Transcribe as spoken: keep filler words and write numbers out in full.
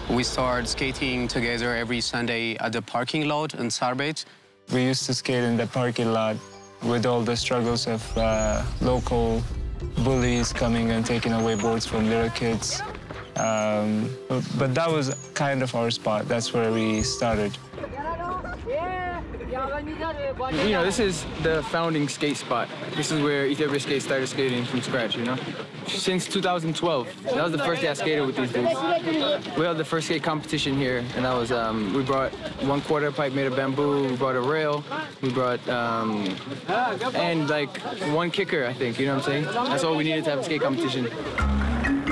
We started skating together every Sunday at the parking lot in Sarbet. We used to skate in the parking lot with all the struggles of uh, local bullies coming and taking away boards from little kids. Um, but, but that was kind of our spot. That's where we started. You know, this is the founding skate spot. This is where Ethiopia Skate started skating from scratch, you know? Since two thousand twelve, that was the first day I skated with these dudes. We held the first skate competition here, and that was, um, we brought one quarter pipe made of bamboo, we brought a rail, we brought, um, and like one kicker, I think, you know what I'm saying? That's all we needed to have a skate competition.